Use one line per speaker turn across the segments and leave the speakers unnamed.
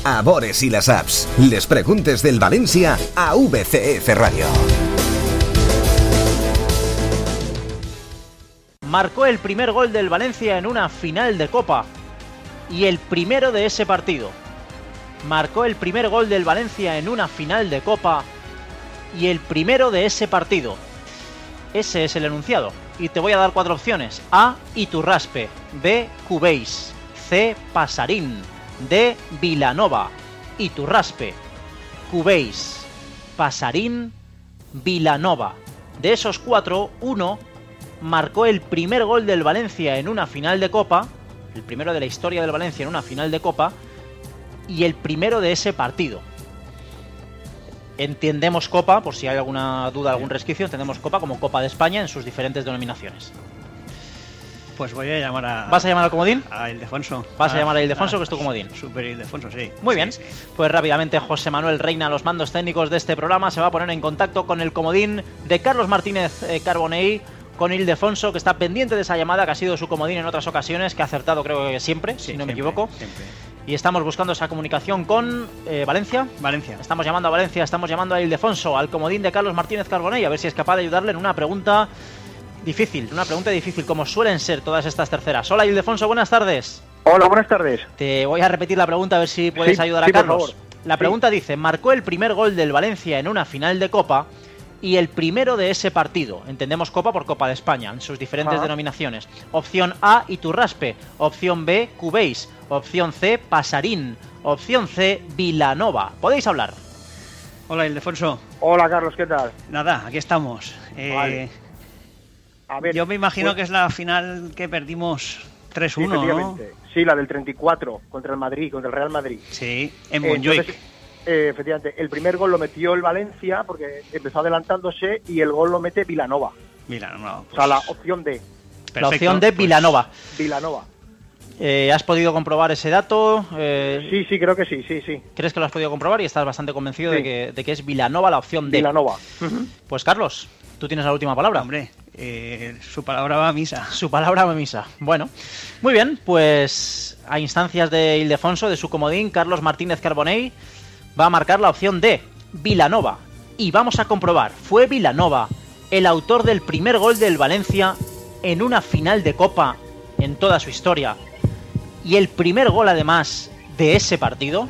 a Bores y las apps. Les preguntes del Valencia a VCF Radio.
Marcó el primer gol del Valencia en una final de Copa y el primero de ese partido. Marcó el primer gol del Valencia en una final de Copa y el primero de ese partido. Ese es el enunciado. Y te voy a dar 4 opciones. A. Iturraspe. B. Cubéis. C. Pasarín. D. Vilanova. Iturraspe, Cubéis, Pasarín, Vilanova. De esos 4, uno marcó el primer gol del Valencia en una final de Copa, el primero de la historia del Valencia en una final de Copa, y el primero de ese partido. Entendemos Copa, por si hay alguna duda, algún resquicio, entendemos Copa como Copa de España en sus diferentes denominaciones.
Pues voy a llamar a...
¿Vas a llamar al comodín?
A Ildefonso.
¿Vas a llamar a Ildefonso, que es tu comodín?
Super Ildefonso, sí.
Muy bien.
Sí.
Pues rápidamente José Manuel Reina, los mandos técnicos de este programa, se va a poner en contacto con el comodín de Carlos Martínez Carbonell, con Ildefonso, que está pendiente de esa llamada, que ha sido su comodín en otras ocasiones, que ha acertado creo que siempre, si no me equivoco.
Siempre.
Y estamos buscando esa comunicación con Valencia.
Valencia.
Estamos llamando a Valencia, estamos llamando a Ildefonso, al comodín de Carlos Martínez Carbonell, a ver si es capaz de ayudarle en una pregunta difícil, como suelen ser todas estas terceras. Hola Ildefonso, buenas tardes.
Hola, buenas tardes.
Te voy a repetir la pregunta a ver si puedes ayudar a Carlos.
Por favor.
La pregunta dice, marcó el primer gol del Valencia en una final de Copa y el primero de ese partido. Entendemos Copa por Copa de España, en sus diferentes denominaciones. Opción A, Iturraspe. Opción B, Cubéis. Opción C, Pasarín. Opción C, Vilanova. ¿Podéis hablar?
Hola, Ildefonso.
Hola, Carlos, ¿qué tal?
Nada, aquí estamos.
Vale. A ver,
yo me imagino que es la final que perdimos 3-1, ¿no?
Sí, la del 34 contra el Madrid, contra el Real Madrid.
Sí, en Montjuic.
Efectivamente, el primer gol lo metió el Valencia porque empezó adelantándose y el gol lo mete Vilanova.
Vilanova. Pues...
O sea, la opción D.
Perfecto,
la opción de Vilanova.
Vilanova.
¿Has podido comprobar ese dato?
Sí, creo que sí.
¿Crees que lo has podido comprobar y estás bastante convencido de que es Vilanova la opción D?
Vilanova.
Pues Carlos, tú tienes la última palabra.
Hombre, su palabra va a misa.
Su palabra va a misa. Bueno, muy bien, pues a instancias de Ildefonso, de su comodín, Carlos Martínez Carbonell va a marcar la opción D, Vilanova. Y vamos a comprobar, ¿fue Vilanova el autor del primer gol del Valencia en una final de Copa en toda su historia? Y el primer gol, además, de ese partido.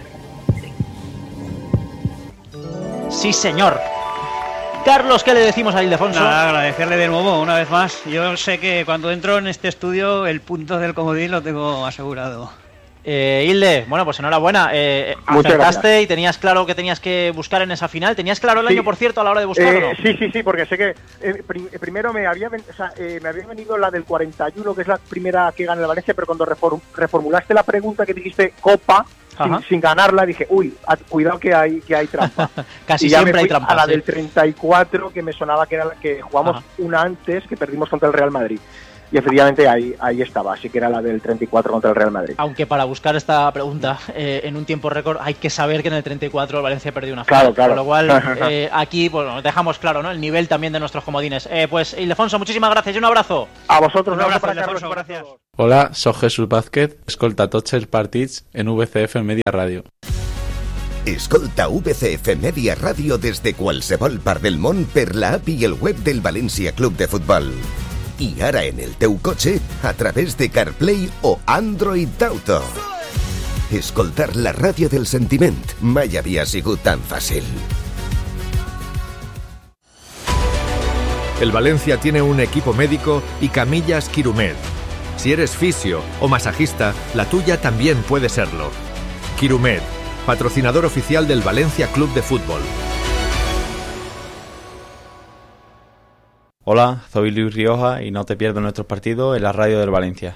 Sí, señor. Carlos, ¿qué le decimos a Ildefonso?
Nada, agradecerle de nuevo, una vez más. Yo sé que cuando entro en este estudio, el punto del comodín lo tengo asegurado.
Hilde, bueno, pues enhorabuena. Acertaste y tenías claro que tenías que buscar en esa final. ¿Tenías claro el año, por cierto, a la hora de buscarlo?
Sí, porque sé que primero me había venido la del 41, que es la primera que gana el Valencia, pero cuando reformulaste la pregunta que dijiste Copa, sin ganarla, dije, cuidado que hay trampa.
Casi
y
siempre hay trampa.
A la del 34, que me sonaba que era la que jugamos una antes, que perdimos contra el Real Madrid. Y efectivamente ahí estaba, así que era la del 34 contra el Real Madrid.
Aunque para buscar esta pregunta en un tiempo récord hay que saber que en el 34 el Valencia perdió una final. Claro. Con lo cual aquí dejamos claro, ¿no?, el nivel también de nuestros comodines. Pues Ildefonso, muchísimas gracias y un abrazo.
A vosotros,
un abrazo
para
Ildefonso,
Carlos,
gracias.
Hola, soy Jesús Vázquez, escolta tots els partits en VCF Media Radio.
Escolta VCF Media Radio desde qualsevol part del món per la app i el web del València Club de Futbol. I ara en el teu cotxe a través de CarPlay o Android Auto. Escoltar la ràdio del sentiment mai havia sigut tan fàcil.
El Valencia tiene un equipo médico y camillas Quirumed. Si eres fisio o masajista, la tuya también puede serlo. Quirumed, patrocinador oficial del Valencia Club de Fútbol.
Hola, soy Luis Rioja y no te pierdas nuestros partidos en la radio del Valencia.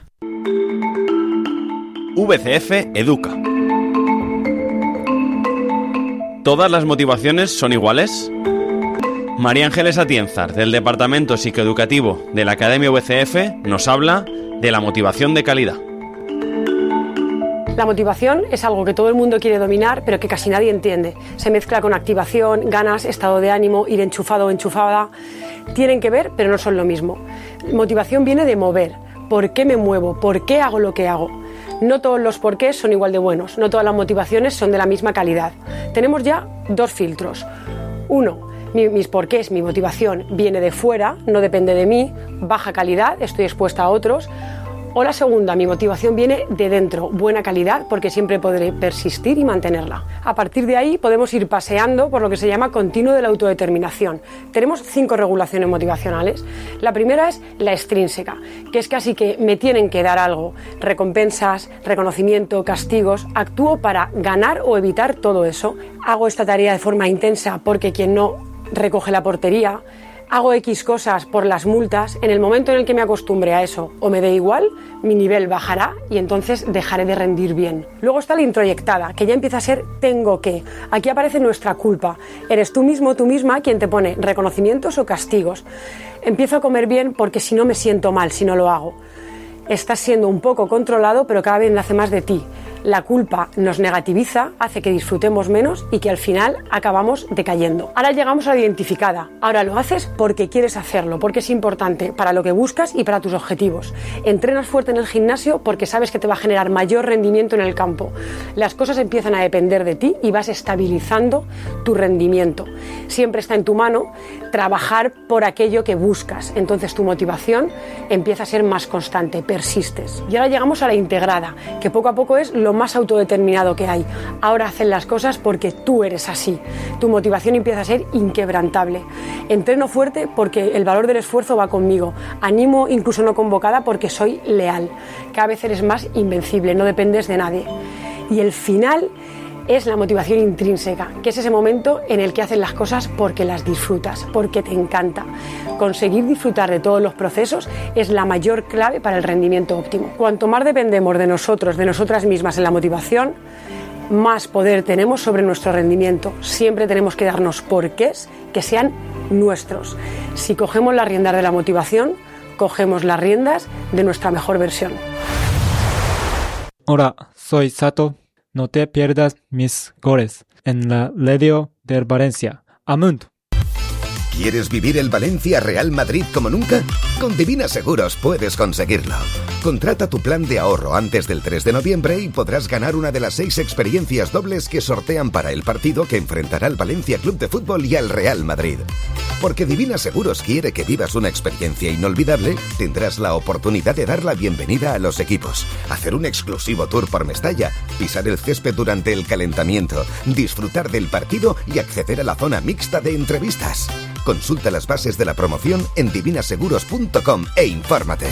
VCF Educa. ¿Todas las motivaciones son iguales? María Ángeles Atienzar, del Departamento Psicoeducativo de la Academia VCF, nos habla de la motivación de calidad.
La motivación es algo que todo el mundo quiere dominar, pero que casi nadie entiende. Se mezcla con activación, ganas, estado de ánimo, ir enchufado o enchufada. Tienen que ver, pero no son lo mismo. Motivación viene de mover. ¿Por qué me muevo? ¿Por qué hago lo que hago? No todos los porqués son igual de buenos, no todas las motivaciones son de la misma calidad. Tenemos ya 2 filtros. 1, mis porqués, mi motivación viene de fuera, no depende de mí, baja calidad, estoy expuesta a otros. O la segunda, mi motivación viene de dentro, buena calidad, porque siempre podré persistir y mantenerla. A partir de ahí podemos ir paseando por lo que se llama continuo de la autodeterminación. Tenemos 5 regulaciones motivacionales. La primera es la extrínseca, que es casi que me tienen que dar algo, recompensas, reconocimiento, castigos. Actúo para ganar o evitar todo eso. Hago esta tarea de forma intensa porque quien no recoge la portería. Hago X cosas por las multas. En el momento en el que me acostumbre a eso o me dé igual, mi nivel bajará y entonces dejaré de rendir bien. Luego está la introyectada, que ya empieza a ser tengo que. Aquí aparece nuestra culpa. Eres tú mismo, tú misma quien te pone reconocimientos o castigos. Empiezo a comer bien porque si no me siento mal si no lo hago. Estás siendo un poco controlado, pero cada vez nace más de ti. La culpa nos negativiza, hace que disfrutemos menos y que al final acabamos decayendo. Ahora llegamos a la identificada. Ahora lo haces porque quieres hacerlo, porque es importante para lo que buscas y para tus objetivos. Entrenas fuerte en el gimnasio porque sabes que te va a generar mayor rendimiento en el campo. Las cosas empiezan a depender de ti y vas estabilizando tu rendimiento. Siempre está en tu mano trabajar por aquello que buscas. Entonces tu motivación empieza a ser más constante, persistes. Y ahora llegamos a la integrada, que poco a poco es lo más autodeterminado que hay. Ahora hacen las cosas porque tú eres así. Tu motivación empieza a ser inquebrantable. Entreno fuerte porque el valor del esfuerzo va conmigo. Animo incluso no convocada porque soy leal. Cada vez eres más invencible, no dependes de nadie. Y el final es la motivación intrínseca, que es ese momento en el que haces las cosas porque las disfrutas, porque te encanta. Conseguir disfrutar de todos los procesos es la mayor clave para el rendimiento óptimo. Cuanto más dependemos de nosotros, de nosotras mismas en la motivación, más poder tenemos sobre nuestro rendimiento. Siempre tenemos que darnos porqués que sean nuestros. Si cogemos las riendas de la motivación, cogemos las riendas de nuestra mejor versión.
Hola, soy Sato. No te pierdas mis goles en la Radio del Valencia. ¡Amunt!
¿Quieres vivir el Valencia Real Madrid como nunca? Con Divina Seguros puedes conseguirlo. Contrata tu plan de ahorro antes del 3 de noviembre y podrás ganar una de las 6 experiencias dobles que sortean para el partido que enfrentará al Valencia Club de Fútbol y al Real Madrid. Porque Divina Seguros quiere que vivas una experiencia inolvidable, tendrás la oportunidad de dar la bienvenida a los equipos, hacer un exclusivo tour por Mestalla, pisar el césped durante el calentamiento, disfrutar del partido y acceder a la zona mixta de entrevistas. Consulta las bases de la promoción en divinaseguros.com e infórmate.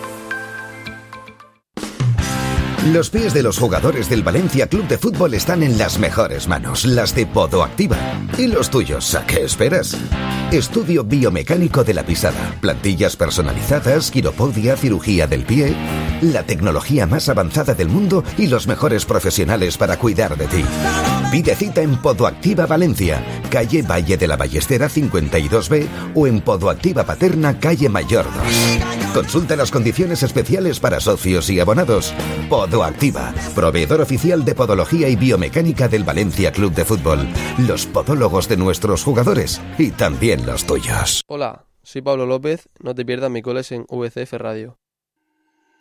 Los pies de los jugadores del Valencia Club de Fútbol están en las mejores manos, las de Podoactiva. ¿Y los tuyos? ¿A qué esperas? Estudio biomecánico de la pisada, plantillas personalizadas, quiropodia, cirugía del pie, la tecnología más avanzada del mundo y los mejores profesionales para cuidar de ti. Pide cita en Podoactiva Valencia, calle Valle de la Ballestera 52B o en Podoactiva Paterna, calle Mayor 2. Consulta las condiciones especiales para socios y abonados. Podoactiva, proveedor oficial de podología y biomecánica del Valencia Club de Fútbol. Los podólogos de nuestros jugadores y también los tuyos.
Hola, soy Pablo López. No te pierdas mis goles en VCF Radio.